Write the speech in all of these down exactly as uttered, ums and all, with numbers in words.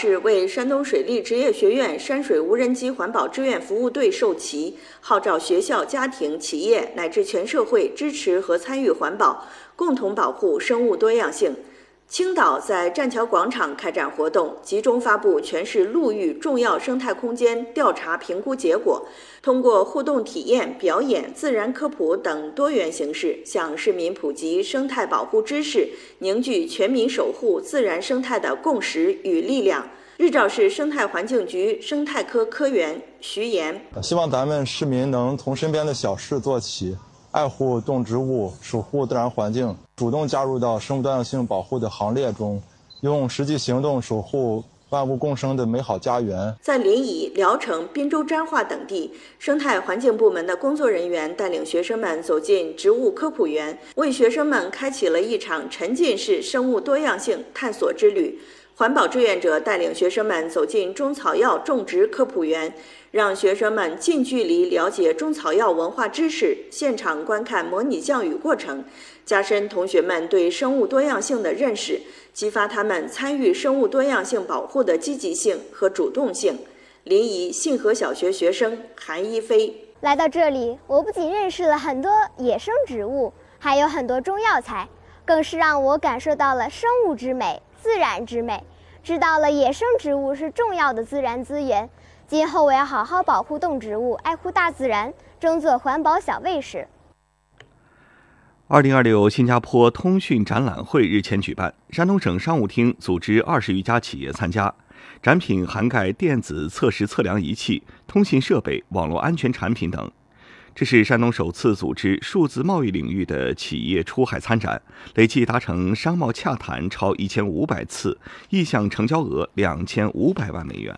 市为山东水利职业学院山水无人机环保志愿服务队授旗，号召学校、家庭、企业乃至全社会支持和参与环保，共同保护生物多样性。青岛在栈桥广场开展活动，集中发布全市陆域重要生态空间调查评估结果，通过互动体验、表演、自然科普等多元形式，向市民普及生态保护知识，凝聚全民守护自然生态的共识与力量。日照市生态环境局生态科科员徐岩： 希望咱们市民能从身边的小事做起，爱护动植物，守护自然环境，主动加入到生物多样性保护的行列中，用实际行动守护万物共生的美好家园。 在临沂、聊城、滨州沾化等地，生态环境部门的工作人员带领学生们走进植物科普园，为学生们开启了一场沉浸式生物多样性探索之旅。环保志愿者带领学生们走进中草药种植科普园，让学生们近距离了解中草药文化知识，现场观看模拟降雨过程，加深同学们对生物多样性的认识，激发他们参与生物多样性保护的积极性和主动性。临沂信和小学学生韩一飞： 来到这里，我不仅认识了很多野生植物，还有很多中药材，更是让我感受到了生物之美、自然之美，知道了野生植物是重要的自然资源。今后我要好好保护动植物，爱护大自然，争做环保小卫士。 二零二六新加坡通讯展览会日前举办，山东省商务厅组织二十余家企业参加，展品涵盖电子测试测量仪器、通信设备、网络安全产品等。这是山东首次组织数字贸易领域的企业出海参展，累计达成商贸洽谈超一千五百次，意向成交额两千五百万美元。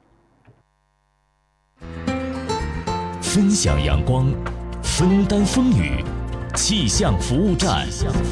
分享阳光，分担风雨，气象服务站。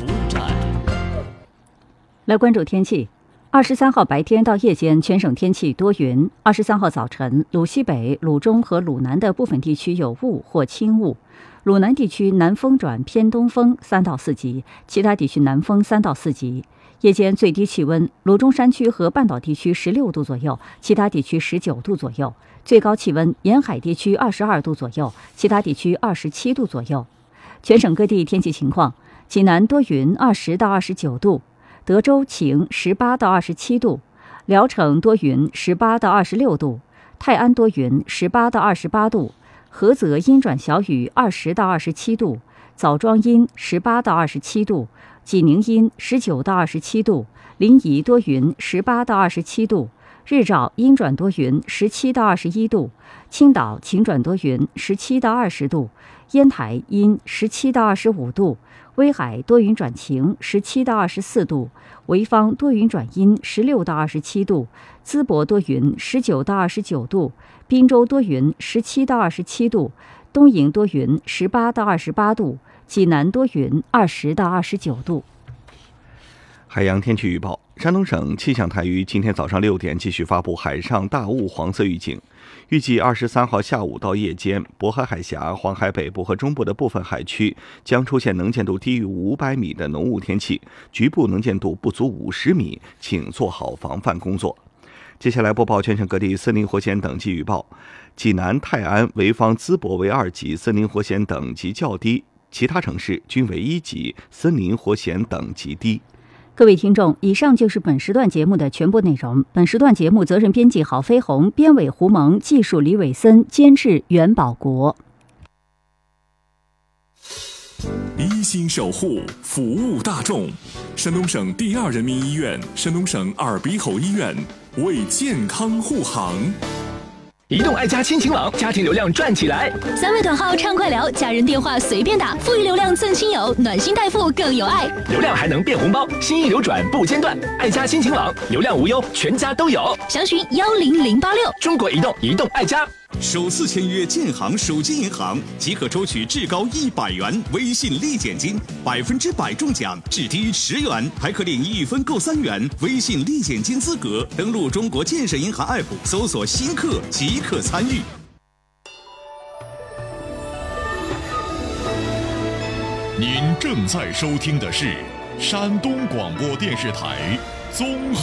来关注天气。二十三号白天到夜间，全省天气多云。二十三号早晨，鲁西北、鲁中和鲁南的部分地区有雾或轻雾，鲁南地区南风转偏东风三到四级，其他地区南风三到四级。夜间最低气温，鲁中山区和半岛地区十六度左右，其他地区十九度左右；最高气温，沿海地区二十二度左右，其他地区二十七度左右。全省各地天气情况：济南多云，二十到二十九度；德州晴，十八到二十七度；聊城多云，十八到二十六度；泰安多云，十八到二十八度；菏泽阴转小雨，二十到二十七度；枣庄阴，十八到二十七度；济宁阴，十九到二十七度；临沂多云，十八到二十七度；日照阴转多云，十七到二十一度；青岛晴转多云，十七到二十度；烟台阴，十七到二十五度；威海多云转晴，十七到二十四度；潍坊多云转阴，十六到二十七度；淄博多云，十九到二十九度；滨州多云，十七到二十七度；东营多云，十八到二十八度；济南多云，二十到二十九度。 海洋天气预报：山东省气象台于今天早上六点继续发布海上大雾黄色预警，预计二十三号下午到夜间，渤海海峡、黄海北部和中部的部分海区将出现能见度低于五百米的浓雾天气，局部能见度不足五十米，请做好防范工作。接下来播报全省各地森林火险等级预报：济南、泰安、潍坊、淄博为二级，森林火险等级较低；其他城市均为一级，森林火险等级低。 各位听众，以上就是本时段节目的全部内容。本时段节目责任编辑郝飞鸿，编委胡蒙，技术李伟森，监制袁保国。 一心守护，服务大众。山东省第二人民医院、山东省耳鼻喉医院为健康护航。 移动爱家亲情网，家庭流量赚起来！ 三位短号畅快聊，家人电话随便打，富裕流量赠亲友，暖心代付更有爱。 流量还能变红包，心意流转不间断。爱家亲情网，流量无忧，全家都有。 详询幺零零八六。 中国移动，移动爱家。 首次签约建行手机银行即可抽取至高一百元微信立减金，百分之百中奖，至低十元，还可领一分购三元微信立减金资格。登录中国建设银行 A P P， 搜索新客即可参与。 您正在收听的是山东广播电视台综合